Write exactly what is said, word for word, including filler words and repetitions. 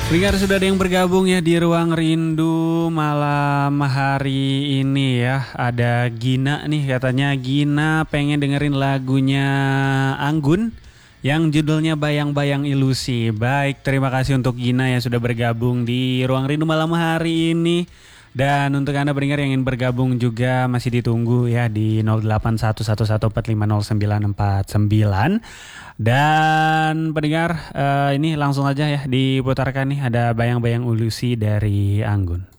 Pendengar sudah ada yang bergabung ya di Ruang Rindu malam hari ini ya. Ada Gina nih, katanya Gina pengen dengerin lagunya Anggun yang judulnya Bayang-Bayang Ilusi. Baik, terima kasih untuk Gina yang sudah bergabung di Ruang Rindu malam hari ini. Dan untuk Anda pendengar yang ingin bergabung juga masih ditunggu ya di nol delapan satu satu satu empat lima nol sembilan empat sembilan. Dan pendengar uh, ini langsung aja ya diputarkan nih ada Bayang-Bayang Ilusi dari Anggun.